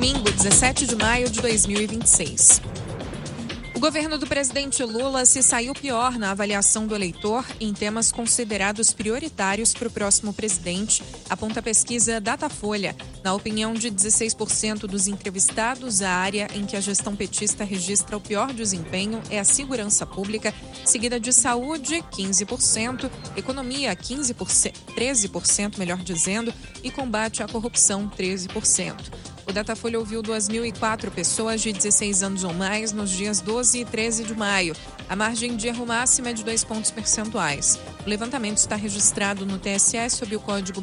Domingo, 17 de maio de 2026. O governo do presidente Lula se saiu pior na avaliação do eleitor em temas considerados prioritários para o próximo presidente, aponta a pesquisa Datafolha. Na opinião de 16% dos entrevistados, a área em que a gestão petista registra o pior desempenho é a segurança pública, seguida de saúde, 15%, economia, 13%, melhor dizendo, e combate à corrupção, 13%. O Datafolha ouviu 2.004 pessoas de 16 anos ou mais nos dias 12 e 13 de maio. A margem de erro máxima é de 2 pontos percentuais. O levantamento está registrado no TSE sob o código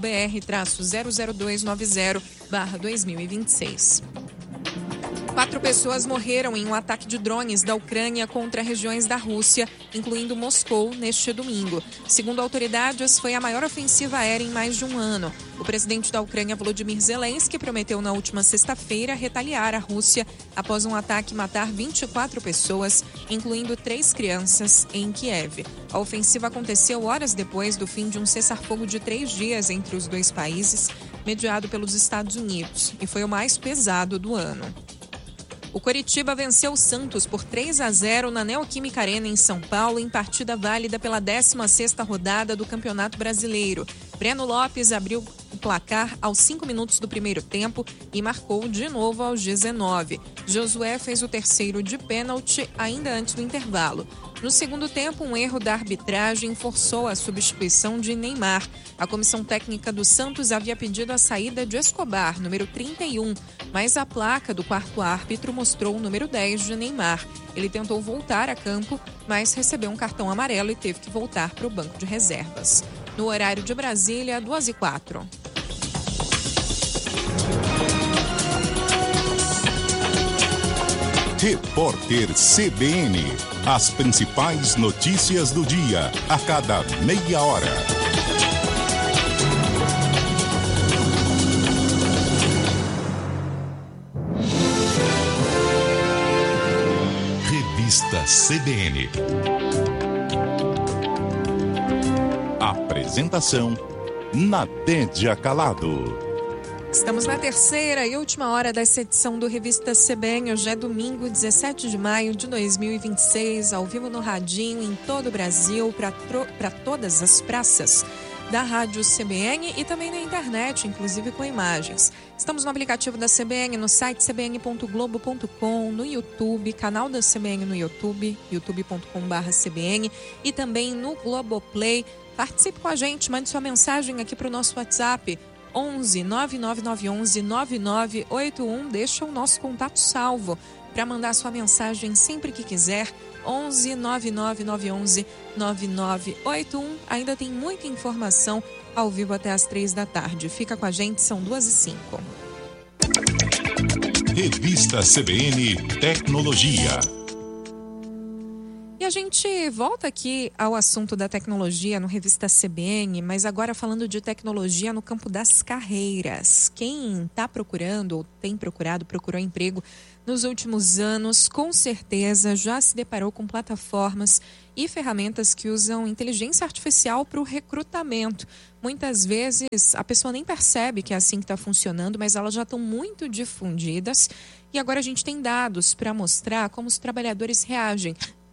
BR-00290/2026. 4 pessoas morreram em um ataque de drones da Ucrânia contra regiões da Rússia, incluindo Moscou, neste domingo. Segundo autoridades, foi a maior ofensiva aérea em mais de um ano. O presidente da Ucrânia, Volodymyr Zelensky, prometeu na última sexta-feira retaliar a Rússia após um ataque matar 24 pessoas, incluindo 3 crianças, em Kiev. A ofensiva aconteceu horas depois do fim de um cessar-fogo de 3 dias entre os dois países, mediado pelos Estados Unidos, e foi o mais pesado do ano. O Coritiba venceu o Santos por 3-0 na Neoquímica Arena em São Paulo, em partida válida pela 16ª rodada do Campeonato Brasileiro. Breno Lopes abriu o placar aos 5 minutos do primeiro tempo e marcou de novo aos 19. Josué fez o terceiro de pênalti ainda antes do intervalo. No segundo tempo, um erro da arbitragem forçou a substituição de Neymar. A comissão técnica do Santos havia pedido a saída de Escobar, número 31, mas a placa do quarto árbitro mostrou o número 10 de Neymar. Ele tentou voltar a campo, mas recebeu um cartão amarelo e teve que voltar para o banco de reservas. No horário de Brasília, 2h04. Repórter CBN. As principais notícias do dia, a cada meia hora. Revista CBN. Apresentação: Nadédia Calado. Estamos na terceira e última hora dessa edição do Revista CBN. Hoje é domingo, 17 de maio de 2026, ao vivo no radinho em todo o Brasil, para todas as praças da Rádio CBN e também na internet, inclusive com imagens. Estamos no aplicativo da CBN, no site cbn.globo.com, no YouTube, canal da CBN no YouTube, youtube.com/CBN e também no Globoplay. Participe com a gente, mande sua mensagem aqui para o nosso WhatsApp, 11 99911 9981. Deixa o nosso contato salvo para mandar sua mensagem sempre que quiser. 11 99911 9981. Ainda tem muita informação ao vivo até às 3 da tarde. Fica com a gente, são 2h05. Revista CBN Tecnologia. E a gente volta aqui ao assunto da tecnologia no Revista CBN, mas agora falando de tecnologia no campo das carreiras. Quem está procurando ou procurou emprego nos últimos anos, com certeza já se deparou com plataformas e ferramentas que usam inteligência artificial para o recrutamento. Muitas vezes a pessoa nem percebe que é assim que está funcionando, mas elas já estão muito difundidas e agora a gente tem dados para mostrar como os trabalhadores reagem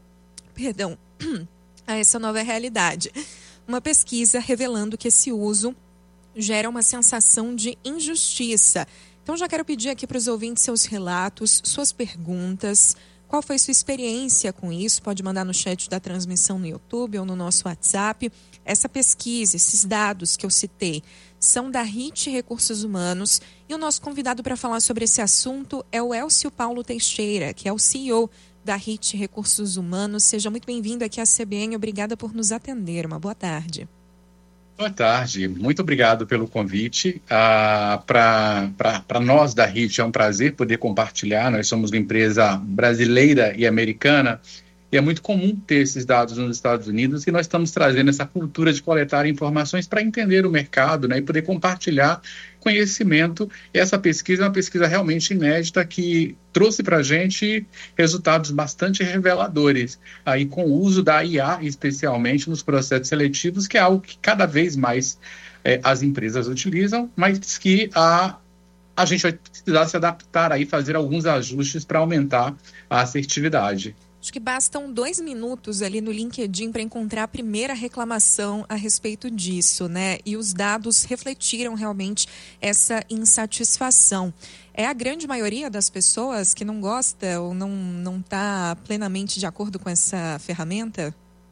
a essa nova realidade. Uma pesquisa revelando que esse uso gera uma sensação de injustiça. Então já quero pedir aqui para os ouvintes seus relatos, suas perguntas. Qual foi sua experiência com isso? Pode mandar no chat da transmissão no YouTube ou no nosso WhatsApp. Essa pesquisa, esses dados que eu citei, são da HIT Recursos Humanos. E o nosso convidado para falar sobre esse assunto é o Elcio Paulo Teixeira, que é o CEO da HIT Recursos Humanos. Seja muito bem-vindo aqui à CBN. Obrigada por nos atender. Uma boa tarde. Boa tarde. Muito obrigado pelo convite. Para nós da HIT é um prazer poder compartilhar. Nós somos uma empresa brasileira e americana e é muito comum ter esses dados nos Estados Unidos e nós estamos trazendo essa cultura de coletar informações para entender o mercado, né, e poder compartilhar conhecimento. E essa pesquisa é uma pesquisa realmente inédita que trouxe para a gente resultados bastante reveladores, aí com o uso da IA, especialmente nos processos seletivos, que é algo que cada vez mais as empresas utilizam, mas que a gente vai precisar se adaptar aí, fazer alguns ajustes para aumentar a assertividade. Acho que bastam 2 minutos ali no LinkedIn para encontrar a primeira reclamação a respeito disso, né? E os dados refletiram realmente essa insatisfação. É a grande maioria das pessoas que não gosta ou não está plenamente de acordo com essa ferramenta?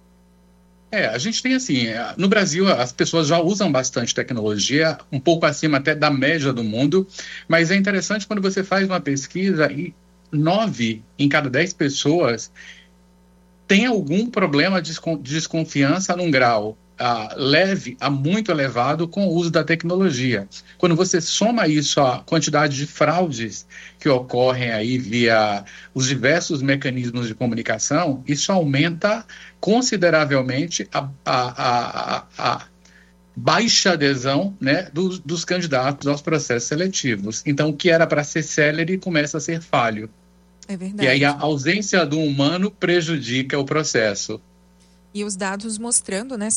A gente tem assim, no Brasil as pessoas já usam bastante tecnologia, um pouco acima até da média do mundo, mas é interessante quando você faz uma pesquisa e 9 em cada 10 pessoas tem algum problema de desconfiança num grau leve a muito elevado com o uso da tecnologia. Quando você soma isso à quantidade de fraudes que ocorrem aí via os diversos mecanismos de comunicação, isso aumenta consideravelmente a baixa adesão, né, dos candidatos aos processos seletivos. Então, o que era para ser célere começa a ser falho. É verdade. E aí a ausência do humano prejudica o processo. E os dados mostrando, né,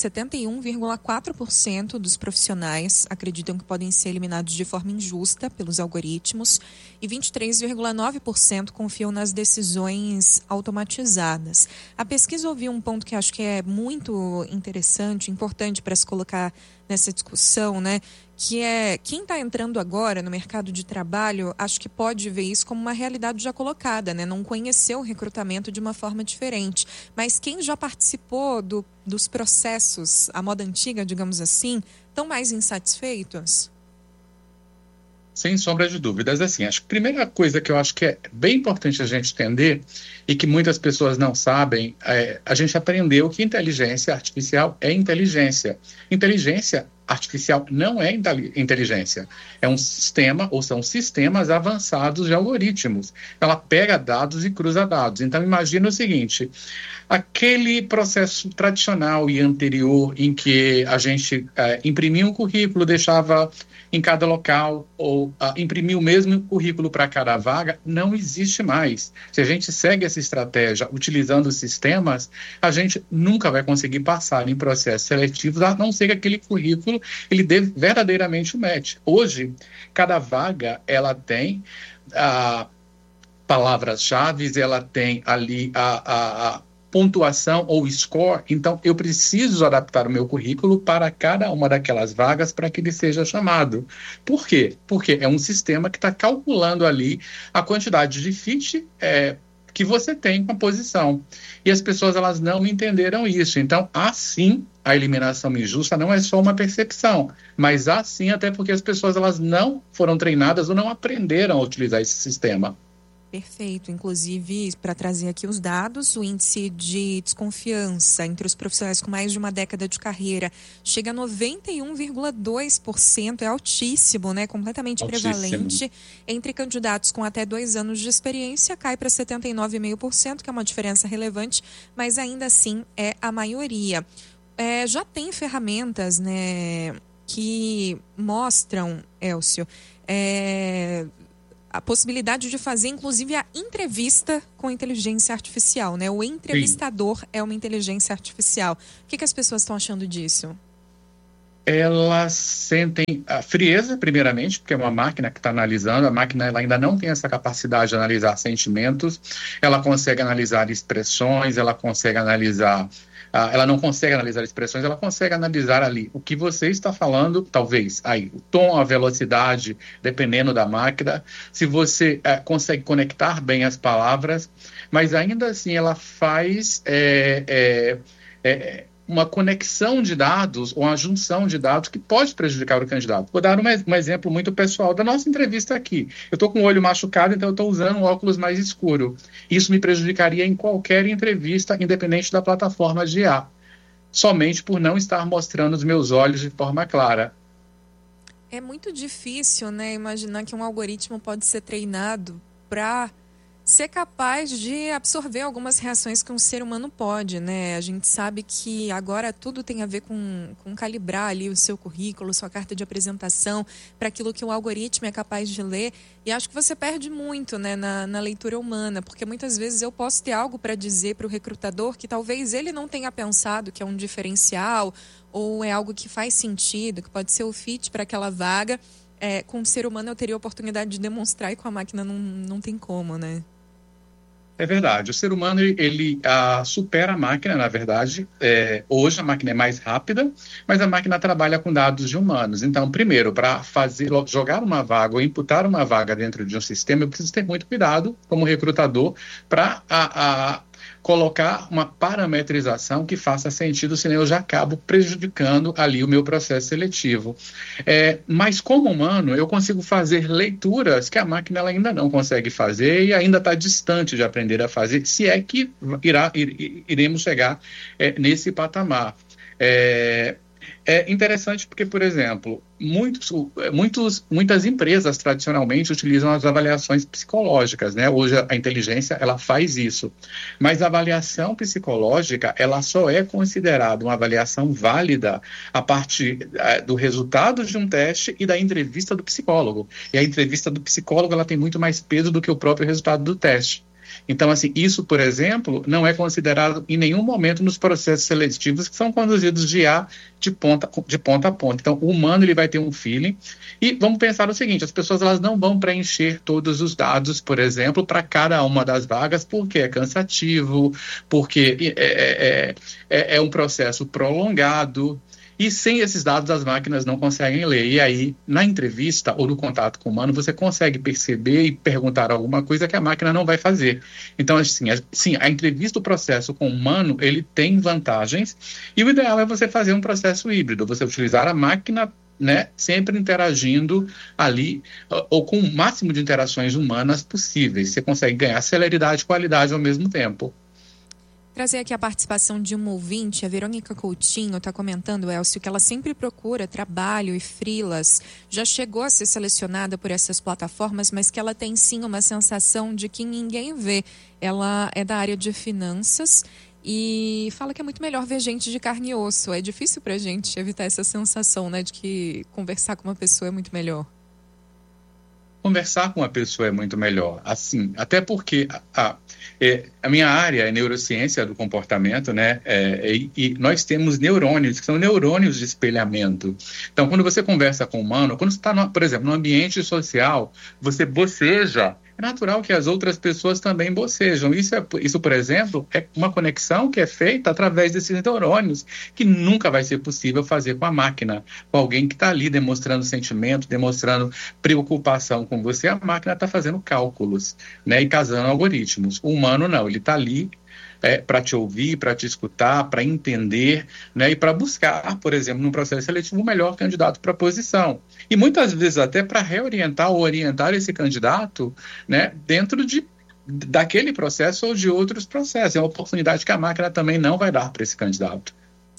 71,4% dos profissionais acreditam que podem ser eliminados de forma injusta pelos algoritmos e 23,9% confiam nas decisões automatizadas. A pesquisa ouviu um ponto que acho que é muito interessante, importante para se colocar nessa discussão, né, que é quem está entrando agora no mercado de trabalho, acho que pode ver isso como uma realidade já colocada, né? Não conheceu o recrutamento de uma forma diferente. Mas quem já participou dos processos, a moda antiga, digamos assim, estão mais insatisfeitos? Sem sombra de dúvidas. Assim, acho que a primeira coisa que eu acho que é bem importante a gente entender e que muitas pessoas não sabem, a gente aprendeu que inteligência artificial é inteligência. Inteligência artificial não é inteligência. É um sistema, ou são sistemas avançados de algoritmos. Ela pega dados e cruza dados. Então, imagina o seguinte, aquele processo tradicional e anterior em que a gente imprimia um currículo, deixava em cada local, ou imprimir o mesmo currículo para cada vaga, não existe mais. Se a gente segue essa estratégia utilizando os sistemas, a gente nunca vai conseguir passar em processos seletivos, a não ser que aquele currículo ele dê verdadeiramente o match. Hoje, cada vaga ela tem palavras-chave, ela tem ali a pontuação ou score, então eu preciso adaptar o meu currículo para cada uma daquelas vagas para que ele seja chamado. Por quê? Porque é um sistema que está calculando ali a quantidade de fit que você tem com a posição. E as pessoas elas não entenderam isso. Então, assim, a eliminação injusta não é só uma percepção, mas assim até porque as pessoas elas não foram treinadas ou não aprenderam a utilizar esse sistema. Perfeito. Inclusive, para trazer aqui os dados, o índice de desconfiança entre os profissionais com mais de uma década de carreira chega a 91,2%, é altíssimo, né? Completamente prevalente. Entre candidatos com até 2 anos de experiência, cai para 79,5%, que é uma diferença relevante, mas ainda assim é a maioria. Já tem ferramentas, né, que mostram, Elcio, a possibilidade de fazer, inclusive, a entrevista com inteligência artificial, né? O entrevistador é uma inteligência artificial. O que as pessoas estão achando disso? Elas sentem a frieza, primeiramente, porque é uma máquina que está analisando. A máquina ela ainda não tem essa capacidade de analisar sentimentos. Ela consegue analisar expressões, ela consegue analisar... ela não consegue analisar expressões, ela consegue analisar ali o que você está falando, talvez, aí, o tom, a velocidade, dependendo da máquina, se você consegue conectar bem as palavras, mas ainda assim ela faz uma conexão de dados ou uma junção de dados que pode prejudicar o candidato. Vou dar um exemplo muito pessoal da nossa entrevista aqui. Eu estou com o olho machucado, então eu estou usando um óculos mais escuro. Isso me prejudicaria em qualquer entrevista, independente da plataforma de IA, somente por não estar mostrando os meus olhos de forma clara. É muito difícil, né, imaginar que um algoritmo pode ser treinado para ser capaz de absorver algumas reações que um ser humano pode, né? A gente sabe que agora tudo tem a ver com calibrar ali o seu currículo, sua carta de apresentação, para aquilo que o algoritmo é capaz de ler. E acho que você perde muito, né, na leitura humana, porque muitas vezes eu posso ter algo para dizer para o recrutador que talvez ele não tenha pensado que é um diferencial ou é algo que faz sentido, que pode ser o fit para aquela vaga. com o ser humano eu teria a oportunidade de demonstrar e com a máquina não tem como, né? É verdade. O ser humano, ele supera a máquina, na verdade. Hoje a máquina é mais rápida, mas a máquina trabalha com dados de humanos. Então, primeiro, para jogar uma vaga ou imputar uma vaga dentro de um sistema, eu preciso ter muito cuidado, como recrutador, para colocar uma parametrização que faça sentido, senão eu já acabo prejudicando ali o meu processo seletivo. Mas como humano, eu consigo fazer leituras que a máquina ela ainda não consegue fazer e ainda está distante de aprender a fazer, se é que iremos chegar nesse patamar. É interessante porque, por exemplo, muitas empresas tradicionalmente utilizam as avaliações psicológicas, né? Hoje a inteligência ela faz isso, mas a avaliação psicológica ela só é considerada uma avaliação válida a partir do resultado de um teste e da entrevista do psicólogo. E a entrevista do psicólogo ela tem muito mais peso do que o próprio resultado do teste. Então, assim, isso, por exemplo, não é considerado em nenhum momento nos processos seletivos que são conduzidos de ponta a ponta. Então, o humano ele vai ter um feeling. E vamos pensar o seguinte, as pessoas elas não vão preencher todos os dados, por exemplo, para cada uma das vagas, porque é cansativo, porque é um processo prolongado. E sem esses dados as máquinas não conseguem ler. E aí, na entrevista ou no contato com o humano, você consegue perceber e perguntar alguma coisa que a máquina não vai fazer. Então, assim, a entrevista, o processo com o humano, ele tem vantagens. E o ideal é você fazer um processo híbrido, você utilizar a máquina, né, sempre interagindo ali, ou com o máximo de interações humanas possíveis. Você consegue ganhar celeridade e qualidade ao mesmo tempo. Trazer aqui a participação de uma ouvinte, a Verônica Coutinho está comentando, Elcio, que ela sempre procura trabalho e freelas, já chegou a ser selecionada por essas plataformas, mas que ela tem sim uma sensação de que ninguém vê. Ela é da área de finanças e fala que é muito melhor ver gente de carne e osso. É difícil para a gente evitar essa sensação, né, de que conversar com uma pessoa é muito melhor. Conversar com uma pessoa é muito melhor, assim, até porque a minha área é neurociência do comportamento, né, e nós temos neurônios, que são neurônios de espelhamento. Então, quando você conversa com o humano, quando você está, por exemplo, no ambiente social, você boceja, é natural que as outras pessoas também bocejam. Isso, por exemplo, é uma conexão que é feita através desses neurônios, que nunca vai ser possível fazer com a máquina, com alguém que está ali demonstrando sentimento, demonstrando preocupação com você. A máquina está fazendo cálculos, né, e casando algoritmos. O humano não, ele está ali para te ouvir, para te escutar, para entender, né, e para buscar, por exemplo, no processo seletivo, o melhor candidato para a posição. E muitas vezes até para reorientar ou orientar esse candidato, né, dentro daquele processo ou de outros processos. É uma oportunidade que a máquina também não vai dar para esse candidato.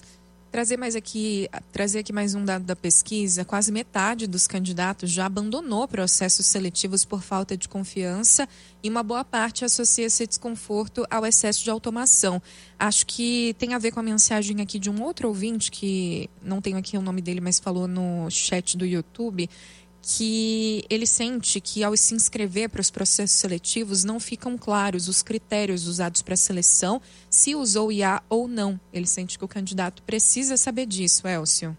Trazer aqui mais um dado da pesquisa, quase metade dos candidatos já abandonou processos seletivos por falta de confiança e uma boa parte associa esse desconforto ao excesso de automação. Acho que tem a ver com a mensagem aqui de um outro ouvinte, que não tenho aqui o nome dele, mas falou no chat do YouTube, que ele sente que ao se inscrever para os processos seletivos não ficam claros os critérios usados para a seleção, se usou IA ou não. Ele sente que o candidato precisa saber disso, Elcio.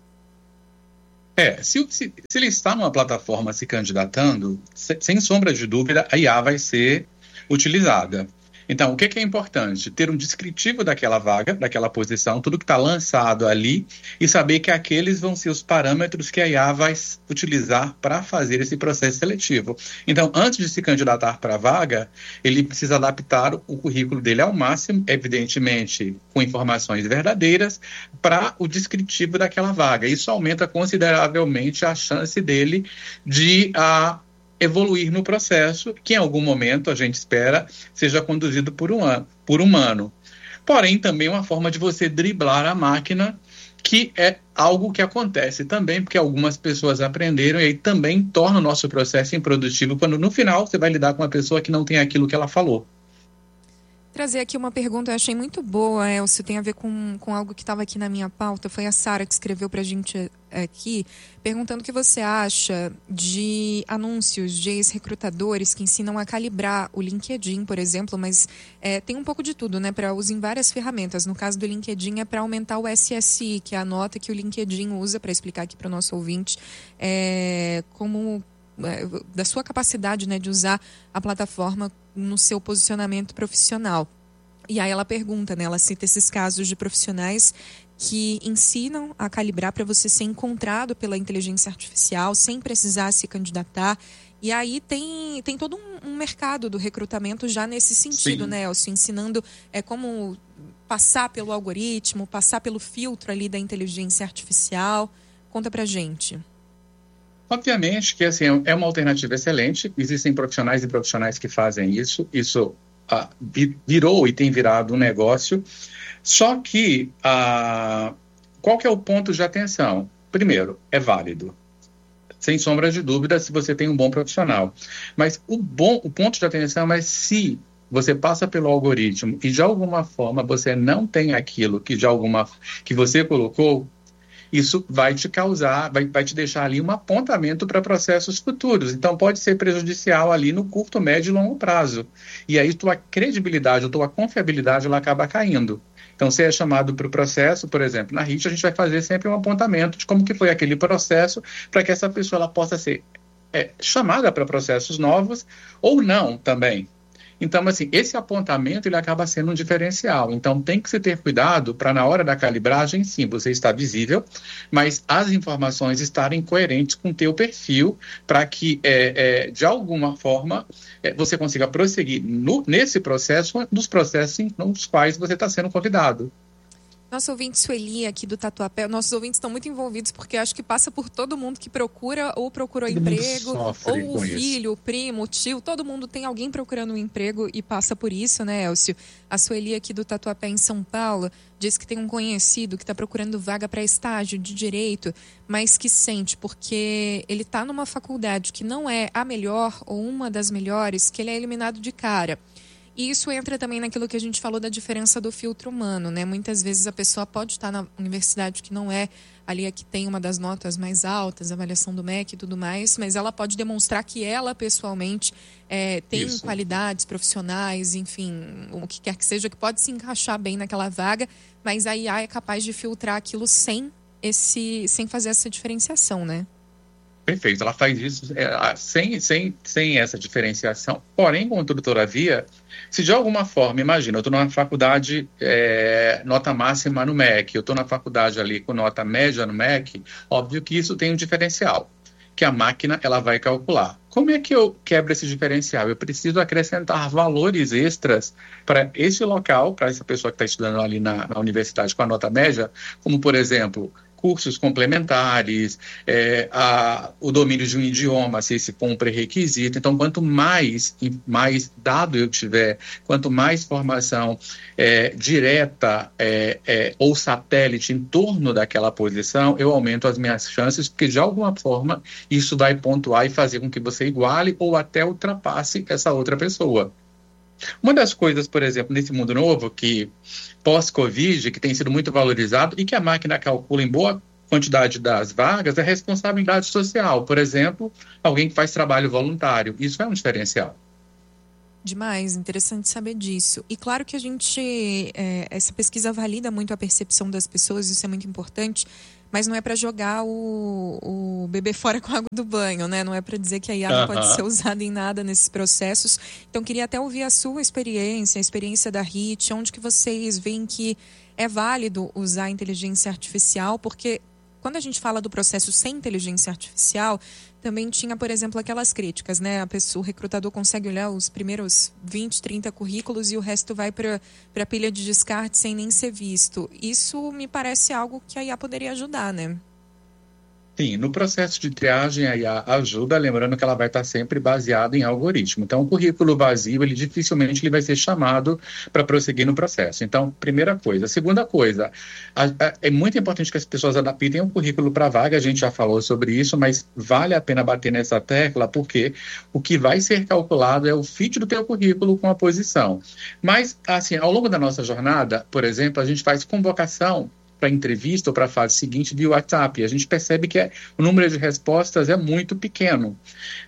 Se ele está numa plataforma se candidatando, sem sombra de dúvida, a IA vai ser utilizada. Então, o que é importante? Ter um descritivo daquela vaga, daquela posição, tudo que está lançado ali, e saber que aqueles vão ser os parâmetros que a IA vai utilizar para fazer esse processo seletivo. Então, antes de se candidatar para a vaga, ele precisa adaptar o currículo dele ao máximo, evidentemente com informações verdadeiras, para o descritivo daquela vaga. Isso aumenta consideravelmente a chance dele de evoluir no processo, que em algum momento a gente espera seja conduzido por humano. Porém, também uma forma de você driblar a máquina, que é algo que acontece também, porque algumas pessoas aprenderam e aí também torna o nosso processo improdutivo, quando no final você vai lidar com uma pessoa que não tem aquilo que ela falou. Trazer aqui uma pergunta, eu achei muito boa, Elcio, tem a ver com algo que estava aqui na minha pauta. Foi a Sara que escreveu para a gente aqui, perguntando o que você acha de anúncios de ex-recrutadores que ensinam a calibrar o LinkedIn, por exemplo, mas tem um pouco de tudo, né, para usar em várias ferramentas. No caso do LinkedIn é para aumentar o SSI, que é a nota que o LinkedIn usa, para explicar aqui para o nosso ouvinte, como da sua capacidade, né, de usar a plataforma no seu posicionamento profissional. E aí ela pergunta, né, ela cita esses casos de profissionais que ensinam a calibrar para você ser encontrado pela inteligência artificial sem precisar se candidatar. E aí tem todo um mercado do recrutamento já nesse sentido, Sim. né, Elcio? Ensinando como passar pelo algoritmo, passar pelo filtro ali da inteligência artificial. Conta pra gente. Obviamente que assim, é uma alternativa excelente, existem profissionais e profissionais que fazem isso virou e tem virado um negócio, só que qual que é o ponto de atenção? Primeiro, é válido, sem sombra de dúvida, se você tem um bom profissional, mas o ponto de atenção é se você passa pelo algoritmo e de alguma forma você não tem aquilo que você colocou, isso vai te causar, vai te deixar ali um apontamento para processos futuros. Então, pode ser prejudicial ali no curto, médio e longo prazo. E aí, tua credibilidade, tua confiabilidade, ela acaba caindo. Então, se é chamado para o processo, por exemplo, na RIT, a gente vai fazer sempre um apontamento de como que foi aquele processo para que essa pessoa ela possa ser chamada para processos novos ou não também. Então, assim, esse apontamento ele acaba sendo um diferencial. Então, tem que se ter cuidado para, na hora da calibragem, sim, você está visível, mas as informações estarem coerentes com o teu perfil para que, de alguma forma, você consiga prosseguir nesse processo, nos processos nos quais você está sendo convidado. Nosso ouvinte Sueli aqui do Tatuapé, nossos ouvintes estão muito envolvidos porque acho que passa por todo mundo que procura ou procurou emprego, ou o filho, o primo, o tio, todo mundo tem alguém procurando um emprego e passa por isso, né, Elcio? A Sueli aqui do Tatuapé em São Paulo diz que tem um conhecido que está procurando vaga para estágio de direito, mas que sente porque ele está numa faculdade que não é a melhor ou uma das melhores, que ele é eliminado de cara. E isso entra também naquilo que a gente falou da diferença do filtro humano, né? Muitas vezes a pessoa pode estar na universidade que não é ali a que tem uma das notas mais altas, avaliação do MEC e tudo mais, mas ela pode demonstrar que ela, pessoalmente, tem isso. Qualidades profissionais, enfim, o que quer que seja, que pode se encaixar bem naquela vaga, mas a IA é capaz de filtrar aquilo sem fazer essa diferenciação, né? Perfeito, ela faz isso sem essa diferenciação. Porém, contudo, todavia, se de alguma forma, imagina, eu estou numa faculdade nota máxima no MEC, eu estou na faculdade ali com nota média no MEC, óbvio que isso tem um diferencial, que a máquina ela vai calcular. Como é que eu quebro esse diferencial? Eu preciso acrescentar valores extras para esse local, para essa pessoa que está estudando ali na universidade com a nota média, como, por exemplo, cursos complementares, o domínio de um idioma, se esse for um pré-requisito. Então, quanto mais dado eu tiver, quanto mais formação direta ou satélite em torno daquela posição, eu aumento as minhas chances, porque de alguma forma isso vai pontuar e fazer com que você iguale ou até ultrapasse essa outra pessoa. Uma das coisas, por exemplo, nesse mundo novo, que pós-Covid, que tem sido muito valorizado e que a máquina calcula em boa quantidade das vagas, é a responsabilidade social. Por exemplo, alguém que faz trabalho voluntário. Isso é um diferencial. Demais, interessante saber disso. E claro que a gente, essa pesquisa valida muito a percepção das pessoas, isso é muito importante, mas não é para jogar o bebê fora com a água do banho, né? Não é para dizer que a IA não pode ser usada em nada nesses processos. Então, queria até ouvir a sua experiência, a experiência da RIT, onde que vocês veem que é válido usar a inteligência artificial, porque quando a gente fala do processo sem inteligência artificial, também tinha, por exemplo, aquelas críticas, né? O recrutador consegue olhar os primeiros 20, 30 currículos e o resto vai para a pilha de descarte sem nem ser visto. Isso me parece algo que a IA poderia ajudar, né? Sim, no processo de triagem, a IA ajuda, lembrando que ela vai estar sempre baseada em algoritmo. Então, o currículo vazio, ele dificilmente ele vai ser chamado para prosseguir no processo. Então, primeira coisa. Segunda coisa, é muito importante que as pessoas adaptem o currículo para a vaga, a gente já falou sobre isso, mas vale a pena bater nessa tecla, porque o que vai ser calculado é o fit do teu currículo com a posição. Mas, assim, ao longo da nossa jornada, por exemplo, a gente faz convocação para entrevista ou para a fase seguinte via WhatsApp. A gente percebe que o número de respostas é muito pequeno,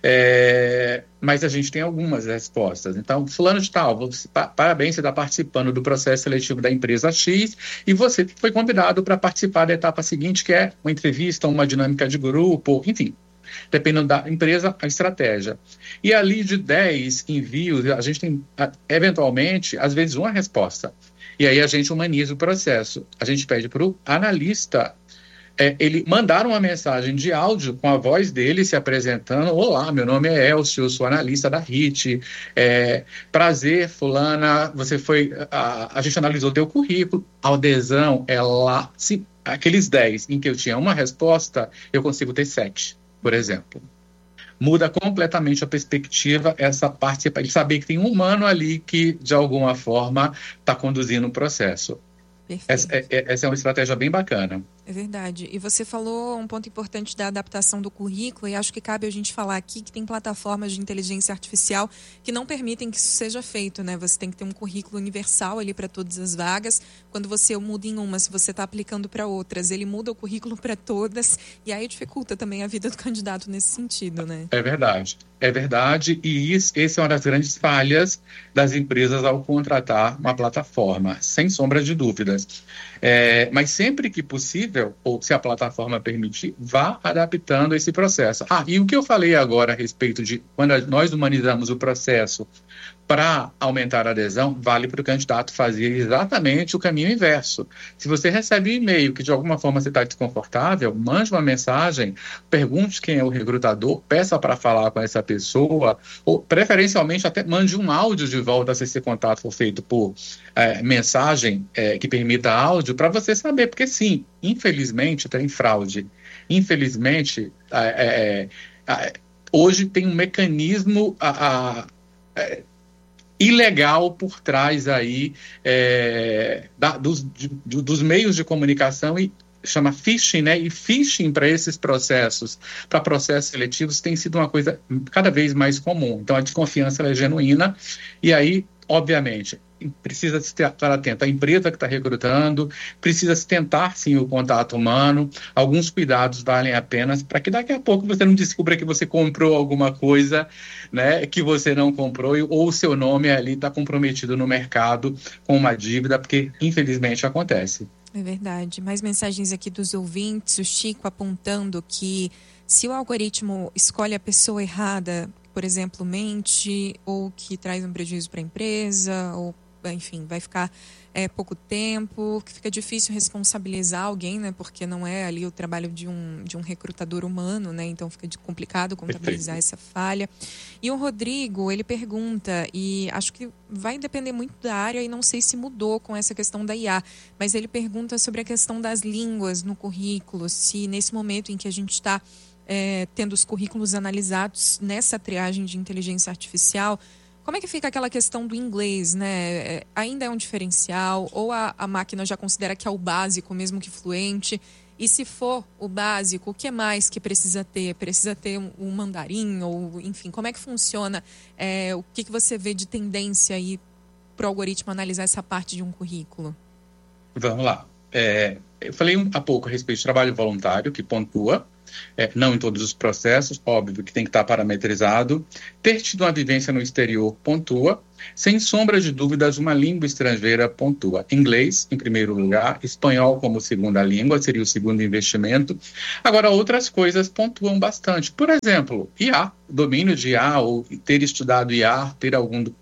mas a gente tem algumas respostas. Então, fulano de tal, parabéns, você está participando do processo seletivo da empresa X e você foi convidado para participar da etapa seguinte, que é uma entrevista, uma dinâmica de grupo, enfim. Dependendo da empresa, a estratégia. E ali de 10 envios, a gente tem, eventualmente, às vezes, uma resposta. E aí a gente humaniza o processo. A gente pede para o analista ele mandar uma mensagem de áudio com a voz dele se apresentando. Olá, meu nome é Elcio, sou analista da HIT. Prazer, fulana, você foi... A gente analisou teu currículo. A adesão é lá... Se, aqueles 10 em que eu tinha uma resposta, eu consigo ter 7, por exemplo. Muda completamente a perspectiva, essa parte, para ele saber que tem um humano ali que, de alguma forma, está conduzindo o processo. Essa é uma estratégia bem bacana. É verdade. E você falou um ponto importante da adaptação do currículo, e acho que cabe a gente falar aqui que tem plataformas de inteligência artificial que não permitem que isso seja feito, né? Você tem que ter um currículo universal ali para todas as vagas. Quando você muda em uma, se você está aplicando para outras, ele muda o currículo para todas, e aí dificulta também a vida do candidato nesse sentido, né? É verdade. É verdade, e essa é uma das grandes falhas das empresas ao contratar uma plataforma, sem sombra de dúvidas. Mas sempre que possível, ou se a plataforma permitir, vá adaptando esse processo. E o que eu falei agora a respeito de quando nós humanizamos o processo para aumentar a adesão, vale para o candidato fazer exatamente o caminho inverso. Se você recebe um e-mail que de alguma forma você está desconfortável, mande uma mensagem, pergunte quem é o recrutador, peça para falar com essa pessoa, ou preferencialmente até mande um áudio de volta se esse contato for feito por mensagem que permita áudio, para você saber, porque sim, infelizmente tem fraude. Infelizmente, hoje tem um mecanismo ilegal por trás aí dos meios de comunicação e chama phishing, né? E phishing para esses processos, para processos seletivos, tem sido uma coisa cada vez mais comum. Então, a desconfiança é genuína e aí, obviamente, precisa se estar atento. A empresa que está recrutando, precisa se tentar, sim, o contato humano. Alguns cuidados valem a pena para que daqui a pouco você não descubra que você comprou alguma coisa, né, que você não comprou, ou o seu nome ali está comprometido no mercado com uma dívida, porque infelizmente acontece. É verdade. Mais mensagens aqui dos ouvintes. O Chico apontando que se o algoritmo escolhe a pessoa errada, por exemplo, mente, ou que traz um prejuízo para a empresa, ou enfim, vai ficar pouco tempo, que fica difícil responsabilizar alguém, né? Porque não é ali o trabalho de um recrutador humano, né? Então fica complicado contabilizar essa falha. E o Rodrigo, ele pergunta, e acho que vai depender muito da área e não sei se mudou com essa questão da IA, mas ele pergunta sobre a questão das línguas no currículo, se nesse momento em que a gente está tendo os currículos analisados nessa triagem de inteligência artificial, como é que fica aquela questão do inglês, né? Ainda é um diferencial? Ou a máquina já considera que é o básico, mesmo que fluente? E se for o básico, o que mais que precisa ter? Precisa ter um mandarim? Ou, enfim, como é que funciona? O que você vê de tendência aí para o algoritmo analisar essa parte de um currículo? Vamos lá. Eu falei há pouco a respeito de trabalho voluntário, que pontua. Não em todos os processos, óbvio que tem que estar parametrizado. Ter tido uma vivência no exterior pontua. Sem sombra de dúvidas, uma língua estrangeira pontua. Inglês, em primeiro lugar, espanhol como segunda língua, seria o segundo investimento. Agora, outras coisas pontuam bastante. Por exemplo, IA, domínio de IA, ou ter estudado IA, ter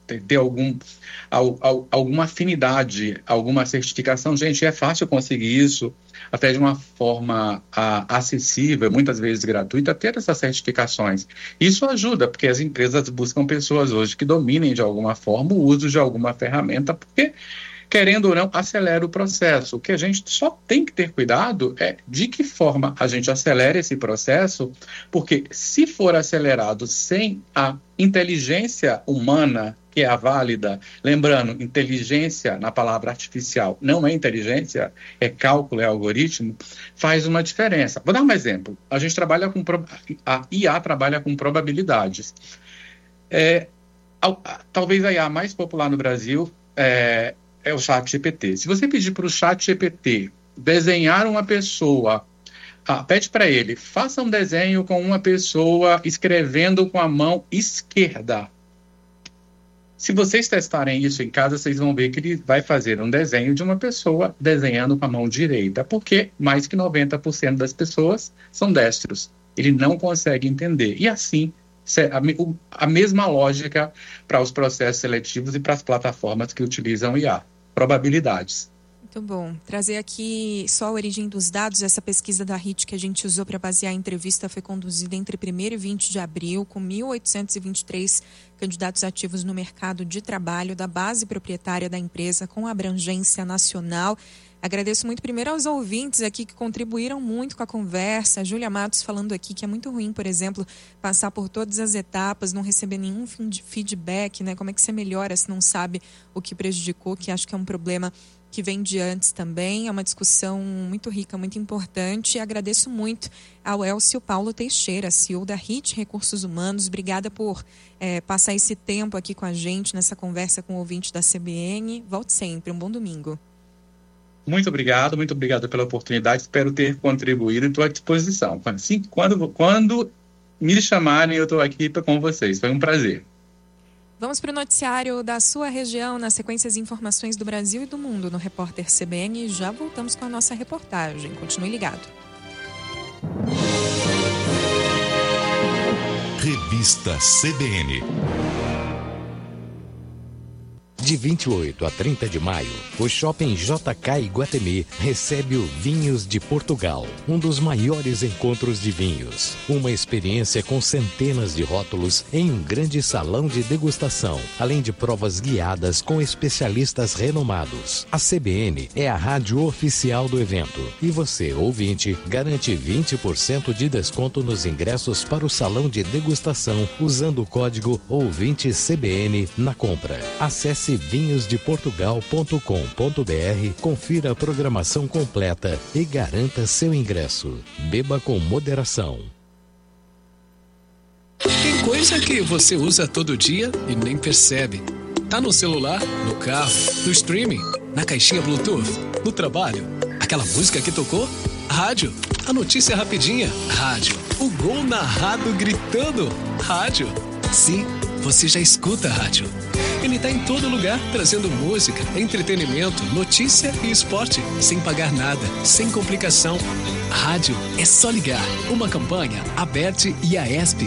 alguma afinidade, alguma certificação. Gente, é fácil conseguir isso, até de uma forma acessível, muitas vezes gratuita, ter essas certificações. Isso ajuda, porque as empresas buscam pessoas hoje que dominem de alguma forma o uso de alguma ferramenta, porque querendo ou não, acelera o processo. O que a gente só tem que ter cuidado é de que forma a gente acelera esse processo, porque se for acelerado sem a inteligência humana, que é a válida, lembrando, inteligência na palavra artificial não é inteligência, é cálculo, é algoritmo, faz uma diferença. Vou dar um exemplo. A gente trabalha com, a IA trabalha com probabilidades. Talvez a IA mais popular no Brasil é o ChatGPT. Se você pedir para o ChatGPT desenhar uma pessoa, pede para ele, faça um desenho com uma pessoa escrevendo com a mão esquerda. Se vocês testarem isso em casa, vocês vão ver que ele vai fazer um desenho de uma pessoa desenhando com a mão direita, porque mais que 90% das pessoas são destros. Ele não consegue entender. E assim, a mesma lógica para os processos seletivos e para as plataformas que utilizam IA. Probabilidades. Muito bom. Trazer aqui só a origem dos dados. Essa pesquisa da HIT que a gente usou para basear a entrevista foi conduzida entre 1º e 20 de abril, com 1.823 candidatos ativos no mercado de trabalho da base proprietária da empresa, com abrangência nacional. Agradeço muito primeiro aos ouvintes aqui que contribuíram muito com a conversa. A Júlia Matos falando aqui que é muito ruim, por exemplo, passar por todas as etapas, não receber nenhum feedback, né? Como é que você melhora se não sabe o que prejudicou, que acho que é um problema que vem de antes também. É uma discussão muito rica, muito importante. Agradeço muito ao Elcio Paulo Teixeira, CEO da HIT Recursos Humanos. Obrigada por passar esse tempo aqui com a gente nessa conversa com o ouvinte da CBN. Volte sempre. Um bom domingo. Muito obrigado pela oportunidade. Espero ter contribuído e estou à disposição. Assim, quando me chamarem, eu estou aqui com vocês. Foi um prazer. Vamos para o noticiário da sua região, na sequência as informações do Brasil e do mundo no Repórter CBN. E já voltamos com a nossa reportagem. Continue ligado. Revista CBN. De 28 a 30 de maio, o Shopping JK Iguatemi recebe o Vinhos de Portugal, um dos maiores encontros de vinhos. Uma experiência com centenas de rótulos em um grande salão de degustação, além de provas guiadas com especialistas renomados. A CBN é a rádio oficial do evento e você, ouvinte, garante 20% de desconto nos ingressos para o salão de degustação usando o código OUVINTECBN na compra. Acesse vinhosdeportugal.com.br, confira a programação completa e garanta seu ingresso. Beba com moderação. Tem coisa que você usa todo dia e nem percebe. Tá no celular, no carro, no streaming, na caixinha Bluetooth, no trabalho. Aquela música que tocou? Rádio. A notícia rapidinha? Rádio. O gol narrado gritando? Rádio. Sim, você já escuta a rádio. Ele está em todo lugar, trazendo música, entretenimento, notícia e esporte, sem pagar nada, sem complicação. A rádio é só ligar. Uma campanha, Aberte e Aesp.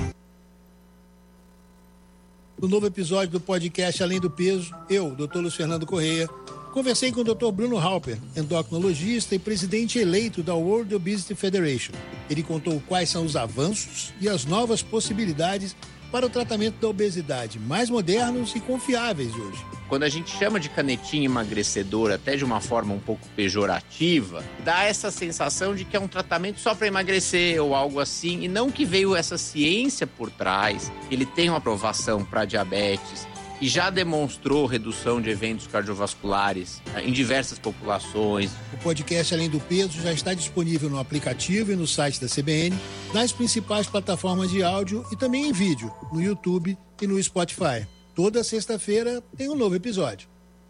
No novo episódio do podcast Além do Peso, eu, Dr. Luiz Fernando Correia, conversei com o Dr. Bruno Halper, endocrinologista e presidente eleito da World Obesity Federation. Ele contou quais são os avanços e as novas possibilidades para o tratamento da obesidade, mais modernos e confiáveis hoje. Quando a gente chama de canetinha emagrecedora, até de uma forma um pouco pejorativa, dá essa sensação de que é um tratamento só para emagrecer ou algo assim, e não que veio essa ciência por trás. Ele tem uma aprovação para diabetes e já demonstrou redução de eventos cardiovasculares em diversas populações. O podcast Além do Peso já está disponível no aplicativo e no site da CBN, nas principais plataformas de áudio e também em vídeo, no YouTube e no Spotify. Toda sexta-feira tem um novo episódio.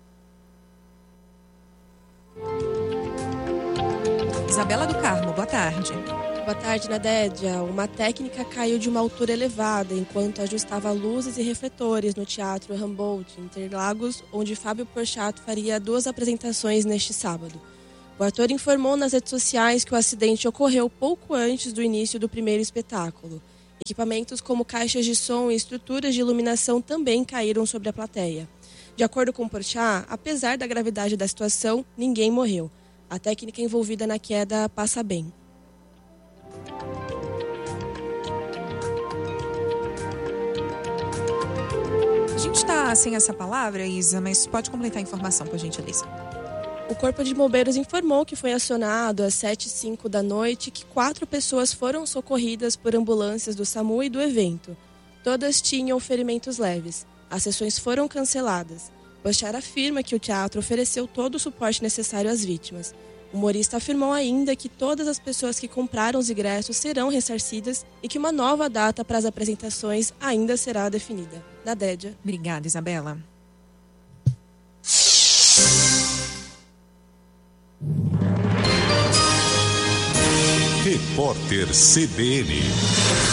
Isabela do Carmo, boa tarde. Boa tarde, Nadédia. Uma técnica caiu de uma altura elevada enquanto ajustava luzes e refletores no Teatro Humboldt, em Interlagos, onde Fábio Porchat faria 2 apresentações neste sábado. O ator informou nas redes sociais que o acidente ocorreu pouco antes do início do primeiro espetáculo. Equipamentos como caixas de som e estruturas de iluminação também caíram sobre a plateia. De acordo com Porchat, apesar da gravidade da situação, ninguém morreu. A técnica envolvida na queda passa bem. gente está sem essa palavra, Isa, mas pode completar a informação, por gentileza. O Corpo de Bombeiros informou que foi acionado às 7h05 da noite que 4 pessoas foram socorridas por ambulâncias do SAMU e do evento. Todas tinham ferimentos leves. As sessões foram canceladas. Boechat afirma que o teatro ofereceu todo o suporte necessário às vítimas. O humorista afirmou ainda que todas as pessoas que compraram os ingressos serão ressarcidas e que uma nova data para as apresentações ainda será definida. Nadédia. Obrigada, Isabela. Repórter CBN.